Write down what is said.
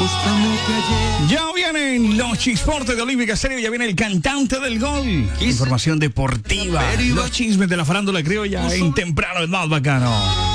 Ya vienen los chisportes de Olímpica Estéreo, ya viene el cantante del gol. Información deportiva, los chismes de la farándula criolla en temprano, el más bacano.